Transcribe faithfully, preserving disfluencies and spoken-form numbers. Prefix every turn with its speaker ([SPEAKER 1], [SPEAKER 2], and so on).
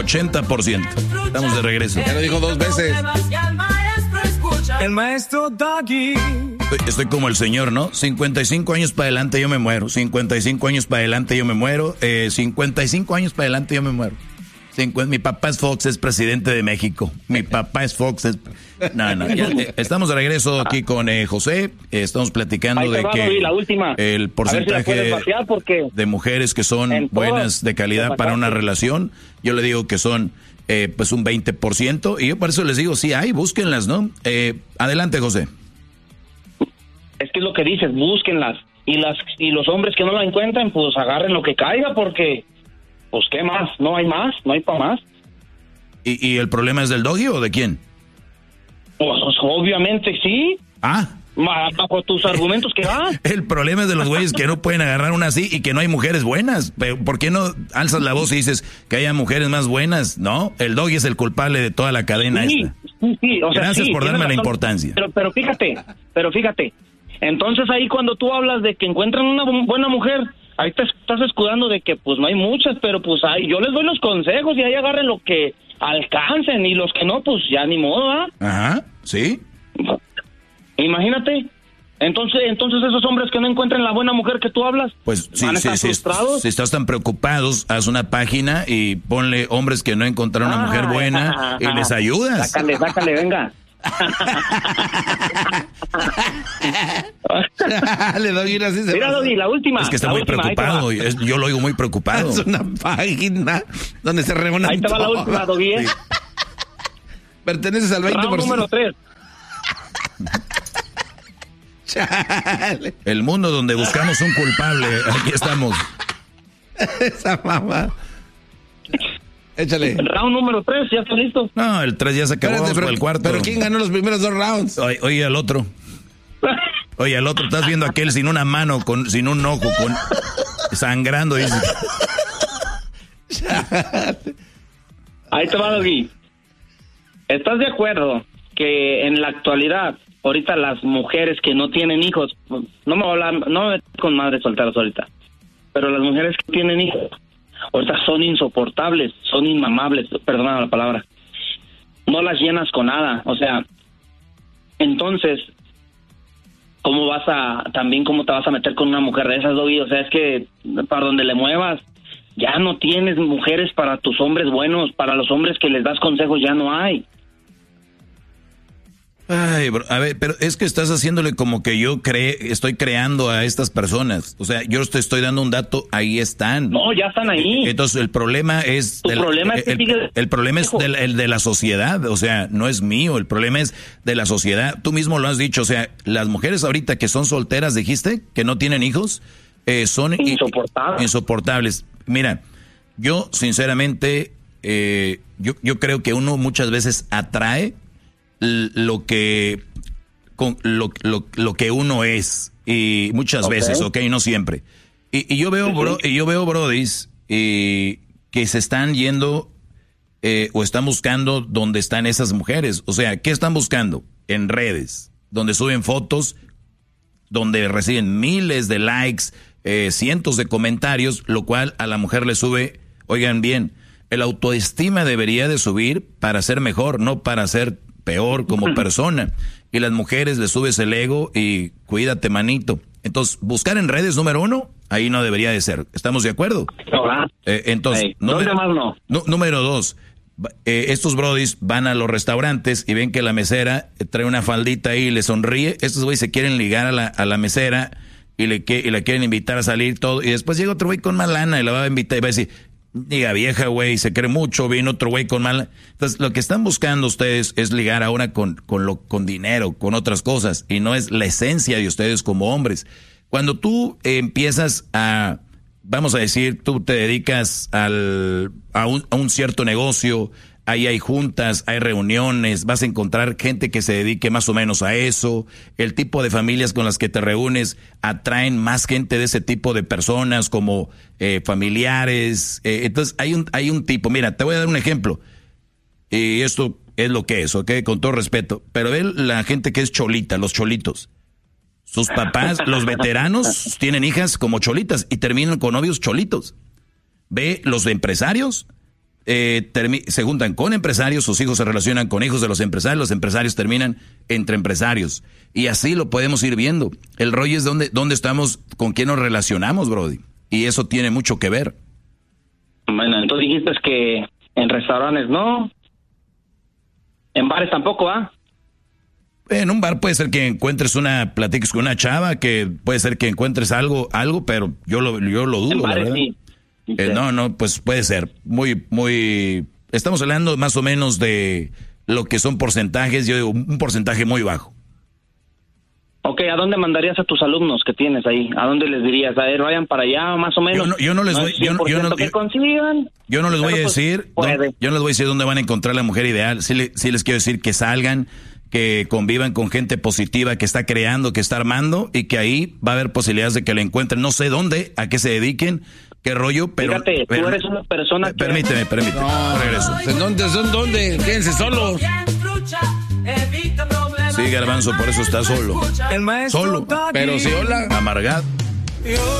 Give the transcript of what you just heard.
[SPEAKER 1] ochenta por ciento. Estamos de regreso.
[SPEAKER 2] Ya lo dijo dos veces.
[SPEAKER 3] El maestro Doggy.
[SPEAKER 1] Estoy, estoy como el señor, ¿no? cincuenta y cinco años para adelante yo me muero. cincuenta y cinco años para adelante yo me muero. Eh, cincuenta y cinco años para adelante yo me muero. Cincu- mi papá es Fox, es presidente de México. Mi papá es Fox. Es... No, no. Ya, eh, estamos de regreso aquí con eh, José. Eh, estamos platicando de
[SPEAKER 4] va,
[SPEAKER 1] que
[SPEAKER 4] David, la última.
[SPEAKER 1] el porcentaje
[SPEAKER 4] si vaciar porque
[SPEAKER 1] de mujeres que son buenas de calidad para una relación, yo le digo que son eh, pues un veinte por ciento. Y yo por eso les digo, sí hay, búsquenlas, ¿no? Eh, adelante, José.
[SPEAKER 4] Es que es lo que dices, búsquenlas. Y, las, y los hombres que no la encuentran, pues agarren lo que caiga porque... Pues, ¿qué más? ¿No hay más? ¿No hay para más?
[SPEAKER 1] ¿Y, ¿Y el problema es del Doggy o de quién?
[SPEAKER 4] Pues, obviamente sí.
[SPEAKER 1] Ah.
[SPEAKER 4] Bajo tus argumentos que va.
[SPEAKER 1] El problema es de los güeyes que no pueden agarrar una así y que no hay mujeres buenas. ¿Por qué no alzas la voz y dices que haya mujeres más buenas? No, el Doggy es el culpable de toda la cadena
[SPEAKER 4] sí,
[SPEAKER 1] esta.
[SPEAKER 4] Sí, sí, o sea,
[SPEAKER 1] Gracias
[SPEAKER 4] sí,
[SPEAKER 1] por darme la
[SPEAKER 4] razón.
[SPEAKER 1] importancia.
[SPEAKER 4] Pero, pero fíjate, pero fíjate. Entonces ahí cuando tú hablas de que encuentran una buena mujer... Ahí te estás escudando de que pues no hay muchas, pero pues ahí yo les doy los consejos y ahí agarren lo que alcancen y los que no, pues ya ni modo, ¿ah?
[SPEAKER 1] Ajá, sí.
[SPEAKER 4] Imagínate. Entonces, entonces esos hombres que no encuentran la buena mujer que tú hablas,
[SPEAKER 1] pues sí,
[SPEAKER 4] van a
[SPEAKER 1] sí,
[SPEAKER 4] estar
[SPEAKER 1] sí,
[SPEAKER 4] frustrados.
[SPEAKER 1] si estás tan preocupados, haz una página y ponle hombres que no encontraron una mujer buena
[SPEAKER 4] ah,
[SPEAKER 1] y les ayudas.
[SPEAKER 4] Sácale, sácale, venga.
[SPEAKER 2] Le doy una así.
[SPEAKER 4] Mira, Doggy, la última.
[SPEAKER 1] Es que está
[SPEAKER 4] la
[SPEAKER 1] muy
[SPEAKER 4] última,
[SPEAKER 1] preocupado. Es, yo lo oigo muy preocupado.
[SPEAKER 2] Es una página donde se reúnen.
[SPEAKER 4] Ahí te va la última, Doggy. ¿eh?
[SPEAKER 2] Sí. Perteneces al veinte por ciento.
[SPEAKER 4] Round número tres.
[SPEAKER 2] Chale.
[SPEAKER 1] El mundo donde buscamos un culpable. Aquí estamos.
[SPEAKER 2] Esa mamá. Échale.
[SPEAKER 4] El round número tres, ¿ya está listo?
[SPEAKER 1] No, el tres ya se acabó.
[SPEAKER 2] Espérate, pero,
[SPEAKER 1] el cuarto.
[SPEAKER 2] pero ¿quién ganó los primeros dos rounds?
[SPEAKER 1] Oye, oye, al otro. Oye, al otro, estás viendo a aquel sin una mano, con, sin un ojo, con sangrando. Dice.
[SPEAKER 4] Ahí te va, Doggy. ¿Estás de acuerdo que en la actualidad, ahorita las mujeres que no tienen hijos, no me voy a hablar, no me meto con madres solteras ahorita, pero las mujeres que tienen hijos, ahorita son insoportables, son inmamables, perdona la palabra, no las llenas con nada, o sea, entonces, ¿cómo vas a, también cómo te vas a meter con una mujer de esas, Doggy? O sea, es que para donde le muevas, ya no tienes mujeres para tus hombres buenos, para los hombres que les das consejos ya no hay.
[SPEAKER 1] Ay, bro, a ver, pero es que estás haciéndole como que yo cre estoy creando a estas personas. O sea, yo te estoy dando un dato, ahí están.
[SPEAKER 4] No, ya están ahí.
[SPEAKER 1] Entonces, el problema es...
[SPEAKER 4] Tu
[SPEAKER 1] del,
[SPEAKER 4] problema es que
[SPEAKER 1] el,
[SPEAKER 4] sigue...
[SPEAKER 1] el problema es del, el de la sociedad, o sea, no es mío, el problema es de la sociedad. Tú mismo lo has dicho, o sea, las mujeres ahorita que son solteras, dijiste, que no tienen hijos, eh, son
[SPEAKER 4] insoportables.
[SPEAKER 1] insoportables. Mira, yo sinceramente, eh, yo, yo creo que uno muchas veces atrae lo que con lo, lo, lo que uno es y muchas okay. veces, ok, no siempre. Y, y yo veo bro, y yo veo brodis eh, que se están yendo eh, o están buscando donde están esas mujeres. O sea, ¿qué están buscando? En redes, donde suben fotos, donde reciben miles de likes, eh, cientos de comentarios, lo cual a la mujer le sube, oigan bien, el autoestima debería de subir para ser mejor, no para ser peor como persona. Y las mujeres le subes el ego y cuídate, manito. Entonces, buscar en redes, número uno, ahí no debería de ser. ¿Estamos de acuerdo?
[SPEAKER 4] No,
[SPEAKER 1] eh, entonces,
[SPEAKER 4] hey, número, más no?
[SPEAKER 1] no, número dos, eh, estos brodis van a los restaurantes y ven que la mesera trae una faldita ahí y le sonríe. Estos güeyes se quieren ligar a la, a la mesera y le, y le quieren invitar a salir todo. Y después llega otro güey con más lana y la va a invitar y va a decir... Diga, vieja, güey, se cree mucho, viene otro güey con mal. Entonces, lo que están buscando ustedes es ligar ahora con, con, lo, con dinero, con otras cosas, y no es la esencia de ustedes como hombres. Cuando tú eh, empiezas a, vamos a decir, tú te dedicas al, a, un, a un cierto negocio, ahí hay juntas, hay reuniones, vas a encontrar gente que se dedique más o menos a eso. El tipo de familias con las que te reúnes atraen más gente de ese tipo de personas como eh, familiares. Eh, entonces hay un, hay un tipo, mira, te voy a dar un ejemplo. Y esto es lo que es, ¿ok? Con todo respeto. Pero ve la gente que es cholita, los cholitos. Sus papás, los veteranos, tienen hijas como cholitas y terminan con novios cholitos. Ve los empresarios. eh, termi- se juntan con empresarios, sus hijos se relacionan con hijos de los empresarios, los empresarios terminan entre empresarios. Y así lo podemos ir viendo. El rollo es dónde, dónde estamos, con quién nos relacionamos, Brody. Y eso tiene mucho que ver.
[SPEAKER 4] Bueno, entonces dijiste que en restaurantes no, en bares tampoco, ¿ah?
[SPEAKER 1] En un bar puede ser que encuentres una, platiques con una chava, que puede ser que encuentres algo, algo, pero yo lo, yo lo dudo,
[SPEAKER 4] En
[SPEAKER 1] la
[SPEAKER 4] bares
[SPEAKER 1] verdad.
[SPEAKER 4] sí.
[SPEAKER 1] Eh, no, no, pues puede ser. Muy, muy. Estamos hablando más o menos de lo que son porcentajes, yo digo, un porcentaje muy bajo.
[SPEAKER 4] Ok, ¿a dónde mandarías a tus alumnos que tienes ahí? ¿A dónde les dirías? A ver, vayan para allá, más o menos.
[SPEAKER 1] Yo no, yo no les voy, yo, no- yo no,
[SPEAKER 4] que
[SPEAKER 1] yo-
[SPEAKER 4] consigan.
[SPEAKER 1] yo no les voy a
[SPEAKER 4] Pero, pues,
[SPEAKER 1] decir,
[SPEAKER 4] puede.
[SPEAKER 1] dónde- yo no les voy a decir dónde van a encontrar la mujer ideal. Sí, le- sí les quiero decir que salgan, que convivan con gente positiva, que está creando, que está armando, y que ahí va a haber posibilidades de que la encuentren. No sé dónde, a qué se dediquen, qué rollo, pero...
[SPEAKER 4] Fíjate,
[SPEAKER 1] pero-
[SPEAKER 4] tú eres una persona que...
[SPEAKER 1] Permíteme, permíteme, regreso.
[SPEAKER 2] ¿En dónde son? ¿Dónde? Quédense solos.
[SPEAKER 1] Sí, Garbanzo, por eso está solo.
[SPEAKER 3] El maestro
[SPEAKER 1] Solo.
[SPEAKER 3] Doggy.
[SPEAKER 2] Pero si hola.
[SPEAKER 1] Amargado.